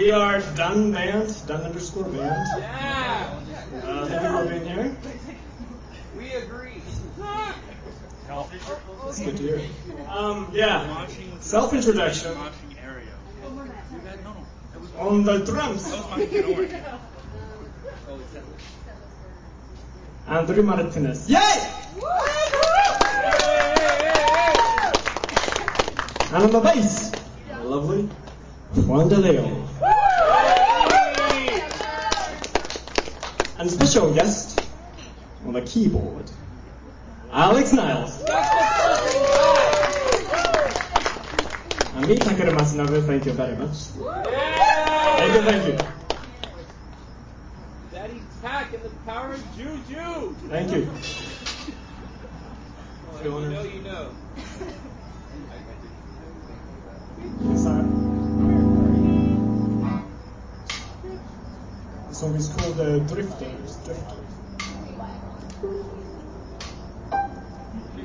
We are Dun Band, Dun_Band. Yeah! Thank you for being here. We agree. It's good to hear. Yeah. Self-introduction. On the drums. Andrew Martinez. Yay! And on the bass, the lovely Juan De Leon. And special guest on the keyboard, Alex Niles. And me, Takeru Masanobu, thank you very much. Thank you. Daddy Tack and the power of Juju. Thank you. Oh, you know. The song is called Drifters.